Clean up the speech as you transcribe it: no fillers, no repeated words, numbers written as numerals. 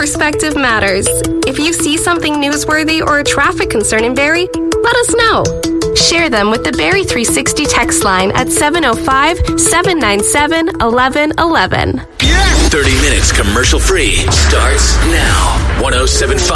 perspective matters. If you see something newsworthy or a traffic concern in Barrie, let us know. Share them with the Barrie 360 text line at 705-797-1111. 30 minutes commercial free starts now. 107.5